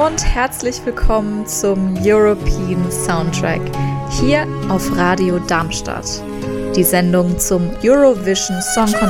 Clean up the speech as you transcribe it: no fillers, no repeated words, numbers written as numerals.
und herzlich willkommen zum European Soundtrack hier auf Radio Darmstadt. Die Sendung zum Eurovision Song Contest